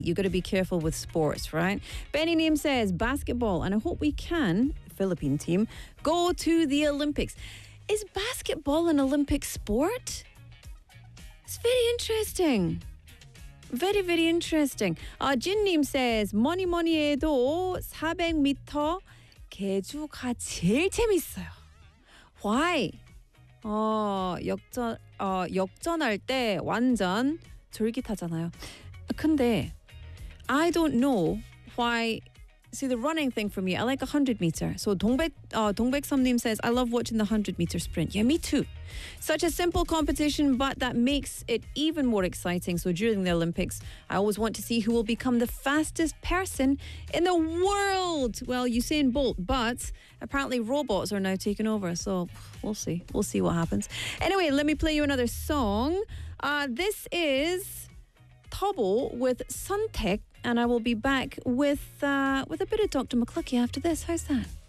You got to be careful with sports, right? Benny Name says basketball, and I hope we can, Philippine team, go to the Olympics. Is basketball an Olympic sport? It's very interesting. Very, very interesting. Jin님 says 뭐니 해도 400m 개주가 제일 재밌어요. Why? 역전할 때 완전 졸깃하잖아요. 근데 I don't know why. See, the running thing for me, I like 100 meter. So Dongbek Samnim says, I love watching the 100 meter sprint. Yeah, me too. Such a simple competition, but that makes it even more exciting. So during the Olympics, I always want to see who will become the fastest person in the world. Well, Usain Bolt, but apparently robots are now taking over. So we'll see. We'll see what happens. Anyway, let me play you another song. This is Tobo with Suntek. And I will be back with a bit of Dr. McCluskey after this. How's that?